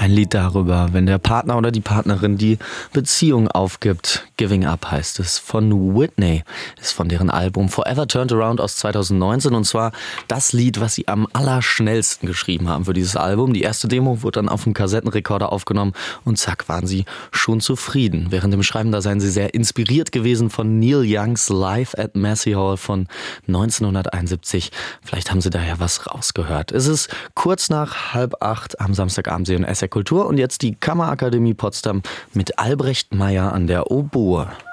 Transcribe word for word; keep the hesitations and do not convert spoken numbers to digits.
Ein Lied darüber, wenn der Partner oder die Partnerin die Beziehung aufgibt. Giving Up heißt es. Von Whitney ist von deren Album Forever Turned Around aus zweitausendneunzehn. Und zwar das Lied, was sie am allerschnellsten geschrieben haben für dieses Album. Die erste Demo wurde dann auf dem Kassettenrekorder aufgenommen und zack, waren sie schon zufrieden. Während dem Schreiben, da seien sie sehr inspiriert gewesen von Neil Youngs Live at Massey Hall von neunzehnhunderteinundsiebzig. Vielleicht haben sie da ja was rausgehört. Es ist kurz nach halb acht am Samstagabend C N S R Kultur und jetzt die Kammerakademie Potsdam mit Albrecht Meyer an der Oboe.